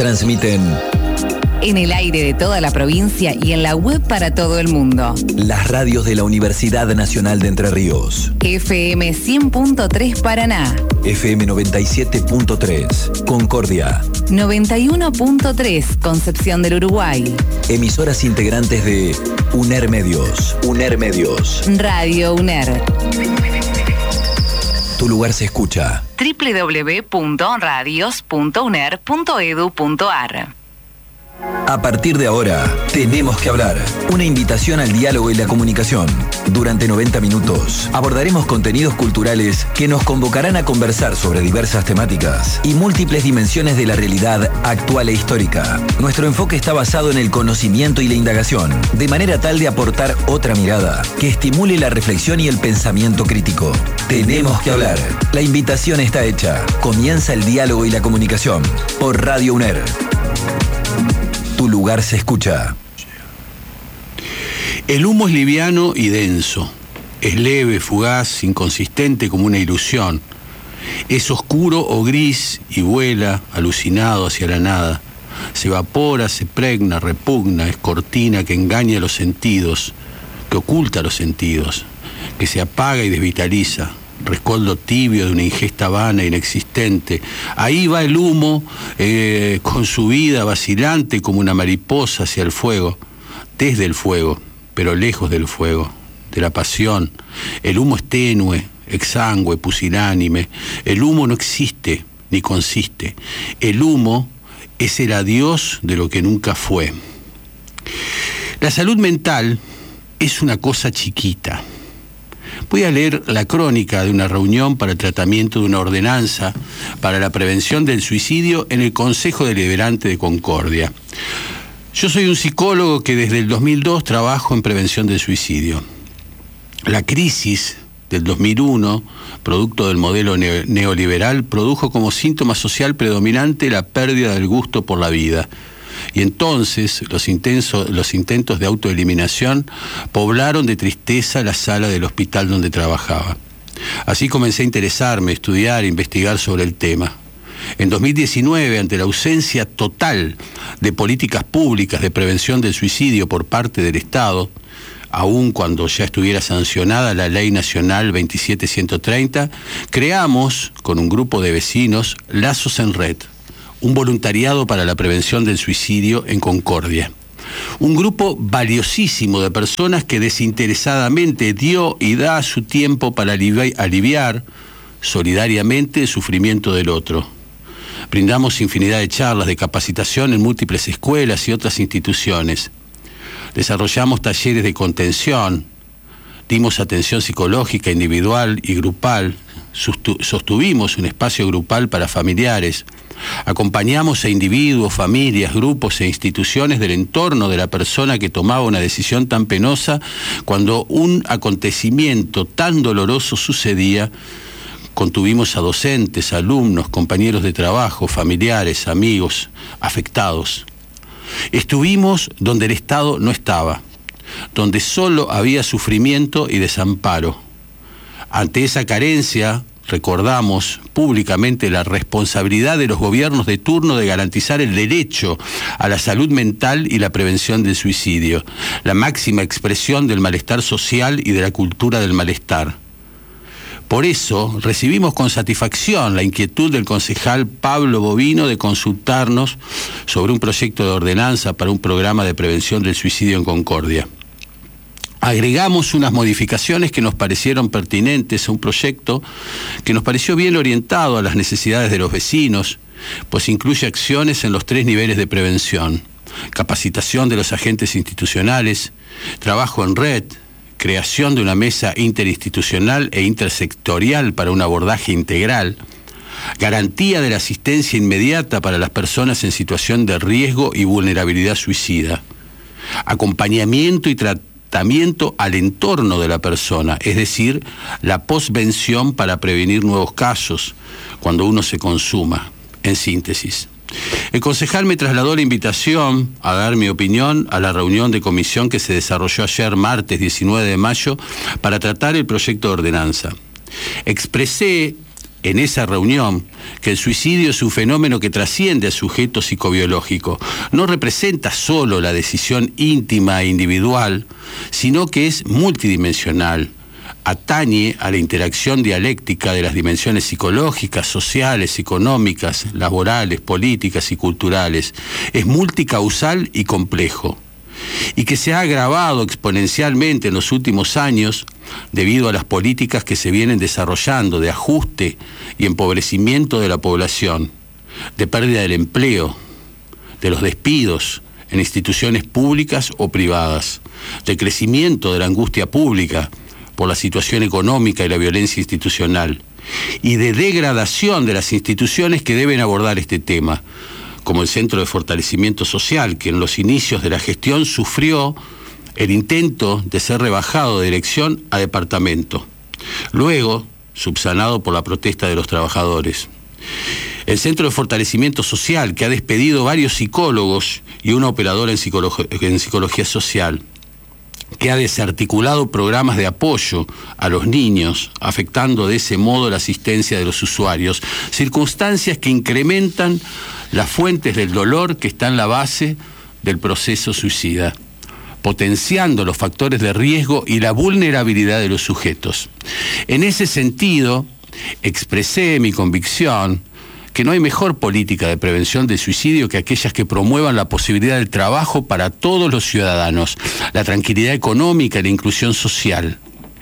Transmiten en el aire de toda la provincia y en la web para todo el mundo. las radios de la Universidad Nacional de Entre Ríos. FM 100.3 Paraná. FM 97.3 Concordia. 91.3 Concepción del Uruguay. Emisoras integrantes de UNER Medios. UNER Medios. Radio UNER. Tu lugar se escucha. www.radios.uner.edu.ar. A partir de ahora, tenemos que hablar. Una invitación al diálogo y la comunicación. Durante 90 minutos, abordaremos contenidos culturales que nos convocarán a conversar sobre diversas temáticas y múltiples dimensiones de la realidad actual e histórica. Nuestro enfoque está basado en el conocimiento y la indagación, de manera tal de aportar otra mirada que estimule la reflexión y el pensamiento crítico. Tenemos que hablar. La invitación está hecha. Comienza el diálogo y la comunicación por Radio UNER. Tu lugar se escucha. El humo es liviano y denso. Es leve, fugaz, inconsistente como una ilusión. Es oscuro o gris y vuela, alucinado hacia la nada. Se evapora, se pregna, repugna, es cortina que engaña los sentidos, que oculta los sentidos, que se apaga y desvitaliza. Rescoldo tibio de una ingesta vana, inexistente. Ahí va el humo, con su vida vacilante como una mariposa hacia el fuego, desde el fuego, pero lejos del fuego, de la pasión. El humo es tenue, exangüe, pusilánime. El humo no existe ni consiste. El humo es el adiós de lo que nunca fue. La salud mental es una cosa chiquita. Voy a leer la crónica de una reunión para el tratamiento de una ordenanza para la prevención del suicidio en el Consejo Deliberante de Concordia. Yo soy un psicólogo que desde el 2002 trabajo en prevención del suicidio. La crisis del 2001, producto del modelo neoliberal, produjo como síntoma social predominante la pérdida del gusto por la vida. Y entonces los intentos de autoeliminación poblaron de tristeza la sala del hospital donde trabajaba. Así comencé a interesarme, estudiar, investigar sobre el tema. En 2019, ante la ausencia total de políticas públicas de prevención del suicidio por parte del Estado, aun cuando ya estuviera sancionada la Ley Nacional 27130, creamos, con un grupo de vecinos, Lazos en Red, un voluntariado para la prevención del suicidio en Concordia. Un grupo valiosísimo de personas que desinteresadamente dio y da su tiempo para aliviar solidariamente el sufrimiento del otro. Brindamos infinidad de charlas de capacitación en múltiples escuelas y otras instituciones. Desarrollamos talleres de contención, dimos atención psicológica individual y grupal, sostuvimos un espacio grupal para familiares, acompañamos a individuos, familias, grupos e instituciones del entorno de la persona que tomaba una decisión tan penosa cuando un acontecimiento tan doloroso sucedía. Contuvimos a docentes, alumnos, compañeros de trabajo, familiares, amigos, afectados. Estuvimos donde el Estado no estaba, donde solo había sufrimiento y desamparo. Ante esa carencia, recordamos públicamente la responsabilidad de los gobiernos de turno de garantizar el derecho a la salud mental y la prevención del suicidio, la máxima expresión del malestar social y de la cultura del malestar. Por eso recibimos con satisfacción la inquietud del concejal Pablo Bovino de consultarnos sobre un proyecto de ordenanza para un programa de prevención del suicidio en Concordia. Agregamos unas modificaciones que nos parecieron pertinentes a un proyecto que nos pareció bien orientado a las necesidades de los vecinos, pues incluye acciones en los 3 niveles de prevención: capacitación de los agentes institucionales, trabajo en red, creación de una mesa interinstitucional e intersectorial para un abordaje integral, garantía de la asistencia inmediata para las personas en situación de riesgo y vulnerabilidad suicida, acompañamiento y tratamiento al entorno de la persona, es decir, la posvención para prevenir nuevos casos cuando uno se consuma. En síntesis, el concejal me trasladó la invitación a dar mi opinión a la reunión de comisión que se desarrolló ayer, martes 19 de mayo, para tratar el proyecto de ordenanza. Expresé en esa reunión que el suicidio es un fenómeno que trasciende al sujeto psicobiológico. No representa solo la decisión íntima e individual, sino que es multidimensional. Atañe a la interacción dialéctica de las dimensiones psicológicas, sociales, económicas, laborales, políticas y culturales. Es multicausal y complejo. Y que se ha agravado exponencialmente en los últimos años debido a las políticas que se vienen desarrollando de ajuste y empobrecimiento de la población, de pérdida del empleo, de los despidos en instituciones públicas o privadas, de crecimiento de la angustia pública por la situación económica y la violencia institucional, y de degradación de las instituciones que deben abordar este tema, como el Centro de Fortalecimiento Social, que en los inicios de la gestión sufrió el intento de ser rebajado de dirección a departamento, luego subsanado por la protesta de los trabajadores. El Centro de Fortalecimiento Social, que ha despedido varios psicólogos y una operadora en psicología social, que ha desarticulado programas de apoyo a los niños, afectando de ese modo la asistencia de los usuarios, circunstancias que incrementan las fuentes del dolor que está en la base del proceso suicida, potenciando los factores de riesgo y la vulnerabilidad de los sujetos. En ese sentido, expresé mi convicción que no hay mejor política de prevención del suicidio que aquellas que promuevan la posibilidad del trabajo para todos los ciudadanos, la tranquilidad económica y la inclusión social.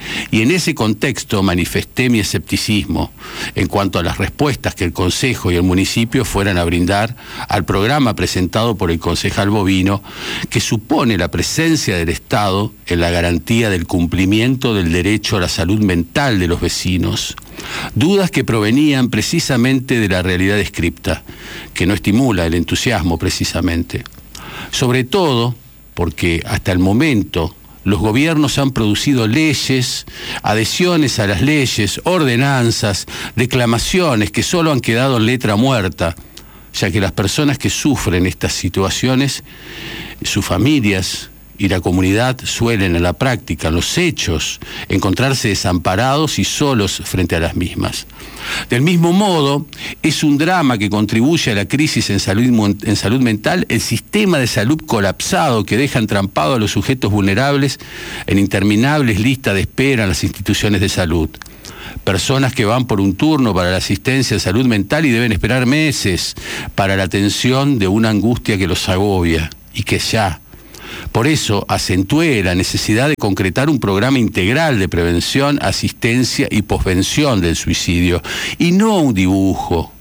Y en ese contexto manifesté mi escepticismo en cuanto a las respuestas que el Consejo y el municipio fueran a brindar al programa presentado por el concejal Bovino, que supone la presencia del Estado en la garantía del cumplimiento del derecho a la salud mental de los vecinos. Dudas que provenían precisamente de la realidad descripta, que no estimula el entusiasmo precisamente. Sobre todo porque hasta el momento los gobiernos han producido leyes, adhesiones a las leyes, ordenanzas, declamaciones que solo han quedado en letra muerta, ya que las personas que sufren estas situaciones, sus familias y la comunidad suelen en la práctica, en los hechos, encontrarse desamparados y solos frente a las mismas. Del mismo modo, es un drama que contribuye a la crisis en salud mental el sistema de salud colapsado que deja entrampado a los sujetos vulnerables en interminables listas de espera en las instituciones de salud. Personas que van por un turno para la asistencia de salud mental y deben esperar meses para la atención de una angustia que los agobia y que ya. Por eso acentué la necesidad de concretar un programa integral de prevención, asistencia y posvención del suicidio, y no un dibujo,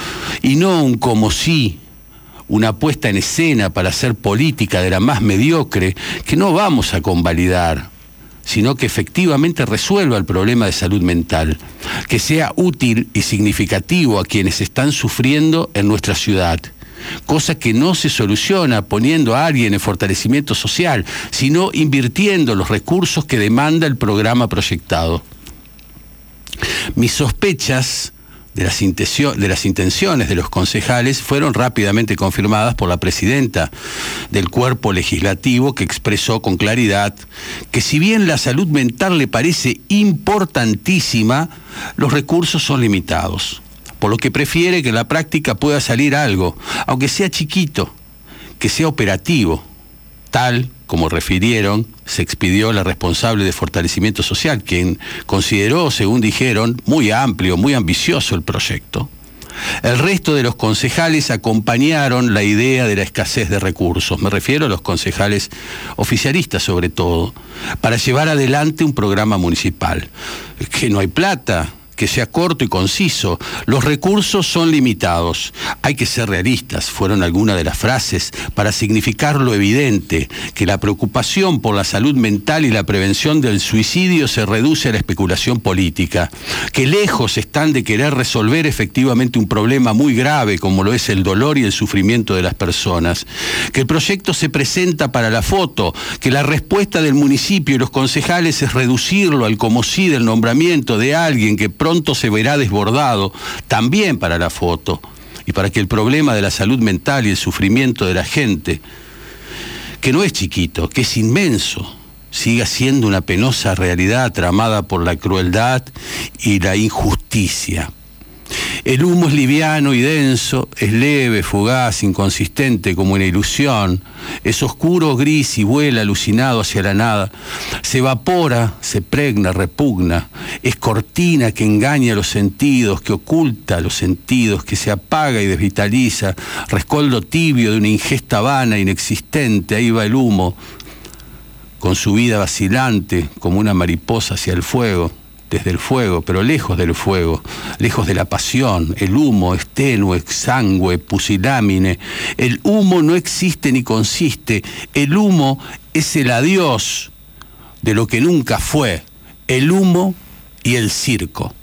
y no un como si, una puesta en escena para hacer política de la más mediocre que no vamos a convalidar, sino que efectivamente resuelva el problema de salud mental, que sea útil y significativo a quienes están sufriendo en nuestra ciudad. Cosa que no se soluciona poniendo a alguien en fortalecimiento social, sino invirtiendo los recursos que demanda el programa proyectado. Mis sospechas de las intenciones de los concejales fueron rápidamente confirmadas por la presidenta del cuerpo legislativo, que expresó con claridad que si bien la salud mental le parece importantísima, los recursos son limitados, por lo que prefiere que en la práctica pueda salir algo, aunque sea chiquito, que sea operativo. Tal como refirieron, se expidió la responsable de fortalecimiento social, quien consideró, según dijeron, muy amplio, muy ambicioso el proyecto. El resto de los concejales acompañaron la idea de la escasez de recursos, me refiero a los concejales oficialistas sobre todo, para llevar adelante un programa municipal. Que no hay plata, que sea corto y conciso. Los recursos son limitados. Hay que ser realistas, fueron algunas de las frases para significar lo evidente, que la preocupación por la salud mental y la prevención del suicidio se reduce a la especulación política, que lejos están de querer resolver efectivamente un problema muy grave como lo es el dolor y el sufrimiento de las personas, que el proyecto se presenta para la foto, que la respuesta del municipio y los concejales es reducirlo al como si del nombramiento de alguien que pronto se verá desbordado también para la foto, y para que el problema de la salud mental y el sufrimiento de la gente, que no es chiquito, que es inmenso, siga siendo una penosa realidad tramada por la crueldad y la injusticia. El humo es liviano y denso, es leve, fugaz, inconsistente como una ilusión, es oscuro, gris y vuela alucinado hacia la nada, se evapora, se pregna, repugna, es cortina que engaña los sentidos, que oculta los sentidos, que se apaga y desvitaliza, rescoldo tibio de una ingesta vana, inexistente, ahí va el humo, con su vida vacilante como una mariposa hacia el fuego, desde el fuego, pero lejos del fuego, lejos de la pasión. El humo es tenue, exangüe, pusilámine. El humo no existe ni consiste. El humo es el adiós de lo que nunca fue. El humo y el circo.